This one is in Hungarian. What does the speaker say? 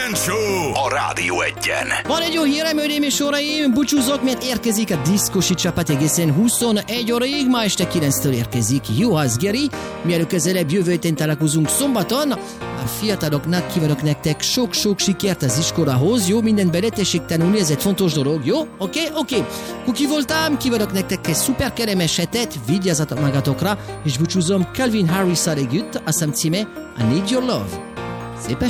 Kejfel Show a Rádió Egyen. Van egy jó hírem, hölgyeim és uraim, búcsúzok, mert érkezik a diszkosi csapat egészen 21 óraig, ma este 9-től érkezik Juhász Geri, mielőtt közelebb jövő héten találkozunk szombaton. A fiataloknak kívánok nektek sok-sok sikert az iskolahoz, jó, mindent beletessék tanulni, ez egy fontos dolog, jó? Oké. Kuki voltam, kívánok nektek egy szuper kellemes hetet, vigyázzatok magatokra, és búcsúzom Calvin Harris-szal együtt, a szám címe I Need Your Love. Szép